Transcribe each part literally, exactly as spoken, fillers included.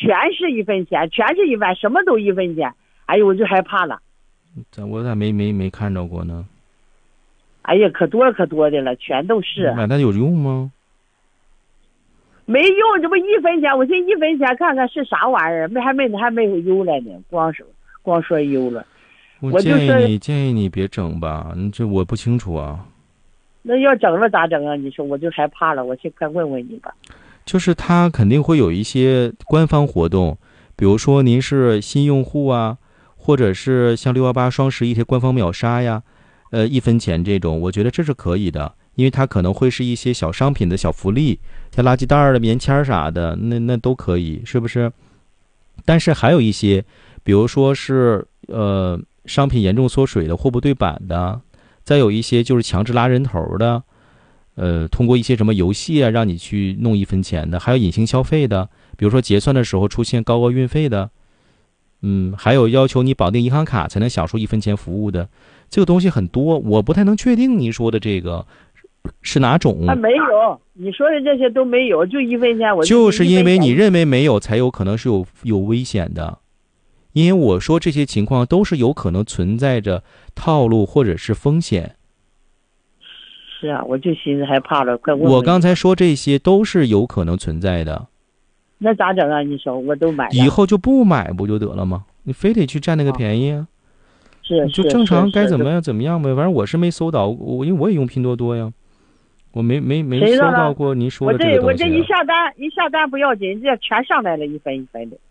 全是一分钱，全是一万，什么都一分钱。哎呦，我就害怕了。 咋我咋没没没看着过呢？ 哎呀，可多可多的了，全都是。 买它有用吗？ 没用，这不一分钱，我寻思一分钱看看是啥玩意儿，没还没还没有邮来呢，光说光说邮了。 我建议你建议你别整吧，你这我不清楚啊。 那要整了咋整啊？你说我就害怕了，我去快问问你吧。 就是他肯定会有一些官方活动，比如说您是新用户啊，或者是像六幺八双十一些官方秒杀呀，呃一分钱这种，我觉得这是可以的，因为它可能会是一些小商品的小福利，像垃圾袋儿的棉签啥的，那那都可以，是不是？但是还有一些，比如说是呃商品严重缩水的，货不对版的，再有一些就是强制拉人头的。呃，通过一些什么游戏啊，让你去弄一分钱的，还有隐形消费的，比如说结算的时候出现高额运费的，嗯，还有要求你绑定银行卡才能享受一分钱服务的，这个东西很多，我不太能确定你说的这个是哪种。 啊，没有，你说的这些都没有，就一分钱我就就是因为你认为没有，才有可能是有有危险的，因为我说这些情况都是有可能存在着套路或者是风险。 是啊，我就寻思害怕了，快问问你。 我刚才说这些都是有可能存在的。 那咋整啊？你说我都买了， 以后就不买不就得了吗？你非得去占那个便宜啊？ 是， 就正常该怎么样怎么样呗。反正我是没搜到，我因为我也用拼多多呀，我没没没搜到过您说的这个东西、啊。 我这我这一下单一下单不要紧，这全上来了一分一分的。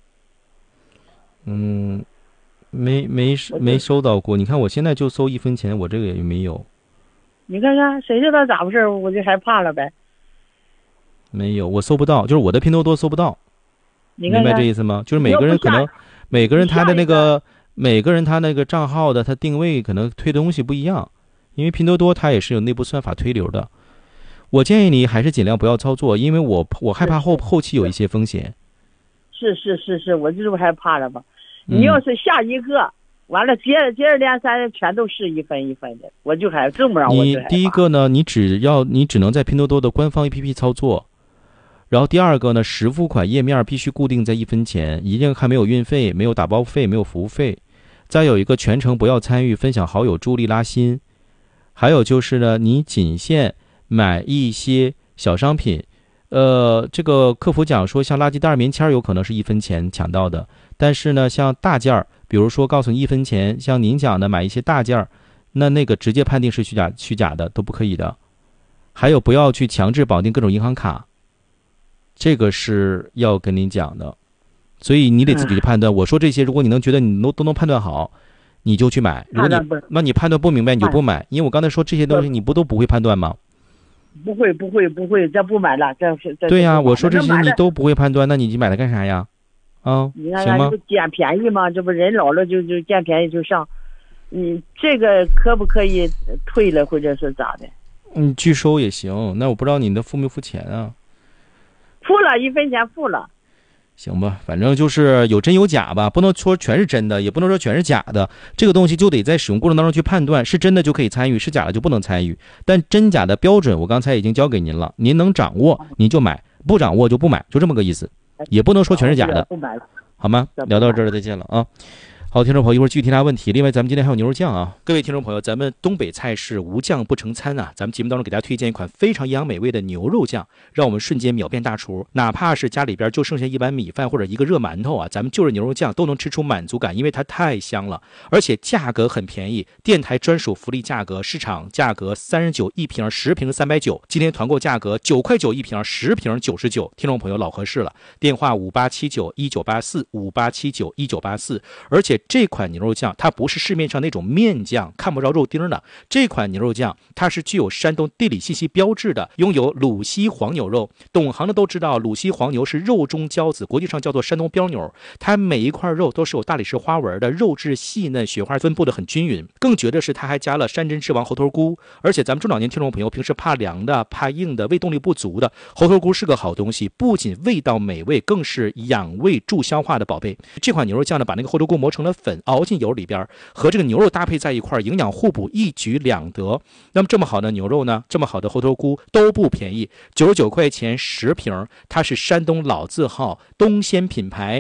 嗯，没没没收到过。你看我现在就搜一分钱，我这个也没有。 你看看，谁知道咋回事？我就害怕了呗。 没有，我搜不到，就是我的拼多多搜不到。 你看看明白这意思吗？就是每个人可能，每个人他的那个，每个人他那个账号的他定位可能推的东西不一样，因为拼多多它也是有内部算法推流的。我建议你还是尽量不要操作，因为我我害怕后后期有一些风险。 是是是是，我就是害怕了吧？你要是下一个。嗯完了，接着接着连三全都是一分一分的，我就还这么让我。 你第一个呢，你只要你只能在拼多多的官方 A P P 操作，然后第二个呢，实付款页面必须固定在一分钱，一定还没有运费、没有打包费、没有服务费。再有一个，全程不要参与分享好友、助力拉新。还有就是呢，你仅限买一些小商品。呃，这个客服讲说，像垃圾袋、棉签有可能是一分钱抢到的，但是呢，像大件儿。比如说告诉你一分钱，像您讲的买一些大件儿，那那个直接判定是虚假虚假的都不可以的。还有不要去强制绑定各种银行卡，这个是要跟您讲的。所以你得自己去判断。我说这些，如果你能觉得你都都能判断好，你就去买。如果你那你判断不明白，你就不买。因为我刚才说这些东西，你不都不会判断吗？ 不会不会不会，这不买了，这是这。 对呀、啊，我说这些你都不会判断，那你买它干啥呀？啊， 你看看这不捡便宜吗？这不人老了就就捡便宜就上，你这个可不可以退了或者是咋的？ 嗯，拒收也行。那我不知道你的付没付钱啊？ 付了一分钱付了。 行吧，反正就是有真有假吧，不能说全是真的，也不能说全是假的。这个东西就得在使用过程当中去判断，是真的就可以参与，是假的就不能参与。但真假的标准我刚才已经教给您了，您能掌握您就买，不掌握就不买，就这么个意思。也不能说全是假的，好吗？聊到这儿了，再见了啊！好，听众朋友，一会儿继续提答问题。另外，咱们今天还有牛肉酱啊，各位听众朋友，咱们东北菜是无酱不成餐啊。咱们节目当中给大家推荐一款非常营养美味的牛肉酱，让我们瞬间秒变大厨。哪怕是家里边就剩下一碗米饭或者一个热馒头啊，咱们就着牛肉酱都能吃出满足感，因为它太香了，而且价格很便宜，电台专属福利价格，市场价格三十九一瓶，十瓶三百九，今天团购价格九块九一瓶，十瓶九十九。听众朋友老合适了，电话五八七九一九八四五八七九一九八四，而且。这款牛肉酱它不是市面上那种面酱，看不着肉丁的。这款牛肉酱它是具有山东地理信息标志的，拥有鲁西黄牛肉。懂行的都知道，鲁西黄牛是肉中骄子，国际上叫做山东标牛。它每一块肉都是有大理石花纹的，肉质细嫩，雪花分布的很均匀。更绝的是，它还加了山珍之王猴头菇。而且咱们中老年听众朋友平时怕凉的、怕硬的、胃动力不足的，猴头菇是个好东西，不仅味道美味，更是养胃助消化的宝贝。这款牛肉酱呢，把那个猴头菇磨成了粉，熬进油里边，和这个牛肉搭配在一块，营养互补，一举两得。那么这么好的牛肉呢，这么好的猴头菇都不便宜，九十九块钱十瓶，它是山东老字号东鲜品牌。